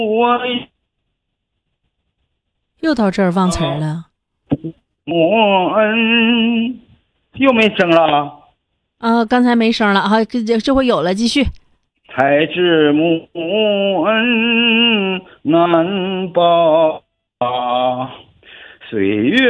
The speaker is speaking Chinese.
我又到这儿忘词儿了母恩又没声了。 啊！刚才没声了啊，这回有了，继续。 才知母恩难报啊，岁月